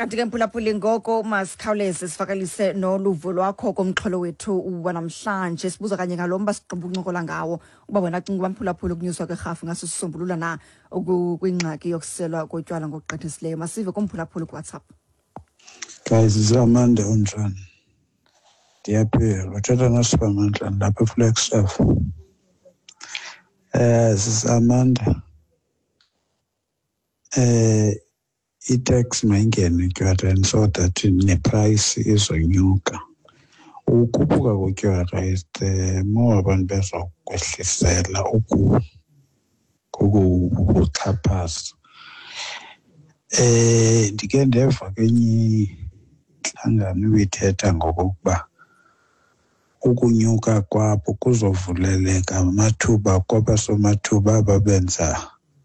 Kanti ke mphulaphuli ngoko masikhawuleze sivakalise noluvo lwakho komxholo wethu wanamhlanje sibuza kanye ngalomba sigqiba uncokola ngawo uba wena cinga uba mphulaphuli ukunyuswa kwerhafu ngaso sisombulula na kwingxaki yokuselwa kotywala ngokugqithisileyo. Masive kumphulaphuli kuWhatsApp. Guys, it's Amanda Unjan. Ndiyaphila uthetha noSiphamandla lapha eFlagstaff. Sis Amanda, i-tax mayingene etywaleni so that ne-price izonyuka. Ukukhuphuka kotywala is the more abantu bezokwehlisela ukuxhaphaza. Ndike ndeva kenye inhlangano ibithetha ngokokuba ukunyuka kwabo kuzovuleleka amathuba kwabasomathuba ababenza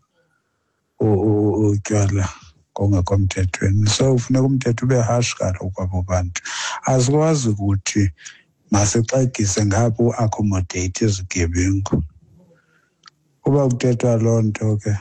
utywala ngokungekho mthethweni. So ufuneka umthetho ube harsh kaloku kwabo bantu. Asikwazi ukuthi masixegise ngapho accommodate izigebengu. Uba kuthethwa loo nto ke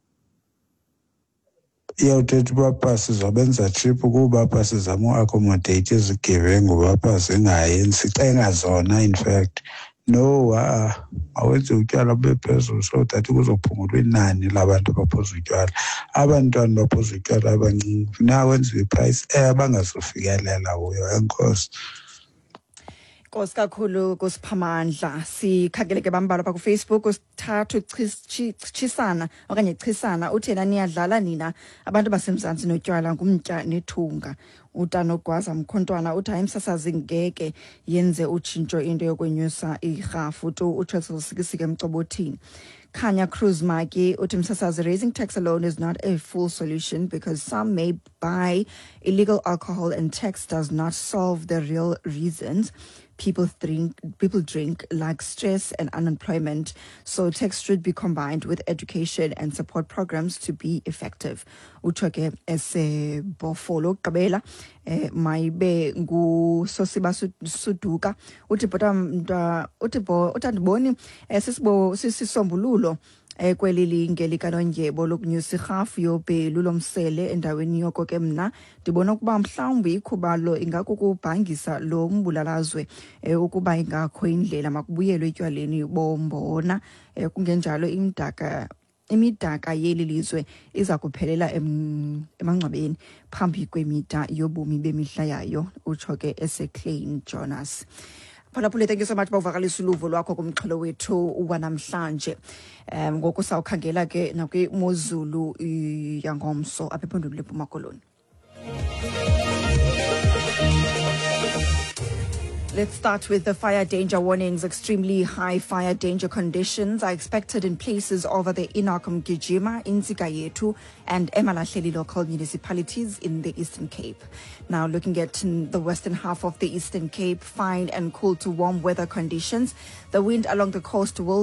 iyawuthetha uba bhasi zobenza trip kuba bhasi zama uaccommodate izigebengu bapha zingayenzi cenga zona in fact. No, awenze utywala bube phezulu so that kuzophungulwa inani labantu abaphuza utywala. Abantwana baphuza utywala abancinci funeka wenziwe iprice abangazofikelela kuyo. Enkosi. Nkosi kakhulu kuSiphamandla. Sikhangele ke bambalwa apha kuFacebook usithathu Chisana okanye Chisana uthena niyadlala nina abantu basemzantsi notywala ngumtya nethunga. Utanogwaza Mkhontwana uthi ayimsasazi ngeke yenze utshintsho into yokwenyusa irhafu uThwetso Sikisike Emcobothini. Kanya Cruz Maki uthi msasazi, raising tax alone is not a full solution because some may buy illegal alcohol and tax does not solve the real reasons people drink like stress and unemployment. So tax should be combined with education and support programs to be effective. Uchoke ese bofolo kabela maibe ngu Sosiba Suduka uthi utandiboni sisisombululo kweli linge likanondyebo lokunyusa irhafu yobhelu lomsele endaweni yoko ke mna ndibona ukuba mhlawumbi ikhubalo ingakukubhangisa lo mbulalazwe ukuba ingakho indlela makubuyelwe etywaleni bombona kungenjalo imidaka yeli lizwe iza kuphelela emangcwabeni phambi kwemida yobomi bemihla yayo. Utsho ke eseClain Jonas. Phulaphuli, thank you so much bawuvakalisa uluvo lwakho kumxholo wethu wanamhlanje. Ngoku sawukhangela ke nakwimozulu yangomso apha ephondweni leMpuma Koloni. Let's start with the fire danger warnings. Extremely high fire danger conditions are expected in places over the Inarkom Gijima, Inzikayetu, and Emalahleli local municipalities in the Eastern Cape. Now, looking at the western half of the Eastern Cape, fine and cool to warm weather conditions. The wind along the coast will